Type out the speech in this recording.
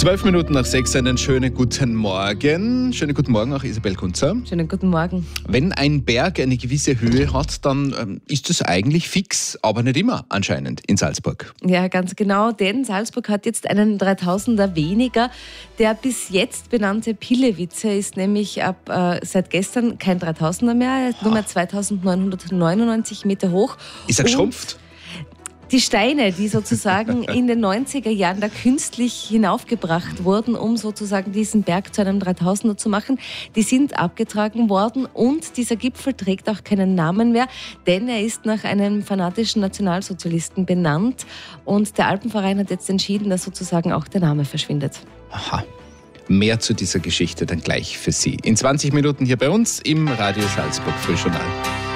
12:05, einen schönen guten Morgen. Schönen guten Morgen auch Isabel Kunzer. Schönen guten Morgen. Wenn ein Berg eine gewisse Höhe hat, dann ist es eigentlich fix, aber nicht immer anscheinend in Salzburg. Ja, ganz genau, denn Salzburg hat jetzt einen 3000er weniger. Der bis jetzt benannte Pillewitzer ist nämlich seit gestern kein 3000er mehr, nur mehr 2999 Meter hoch. Ist er geschrumpft? Die Steine, die sozusagen in den 90er Jahren da künstlich hinaufgebracht wurden, um sozusagen diesen Berg zu einem 3000er zu machen, die sind abgetragen worden und dieser Gipfel trägt auch keinen Namen mehr, denn er ist nach einem fanatischen Nationalsozialisten benannt und der Alpenverein hat jetzt entschieden, dass sozusagen auch der Name verschwindet. Aha. Mehr zu dieser Geschichte dann gleich für Sie. In 20 Minuten hier bei uns im Radio Salzburg Frühjournal.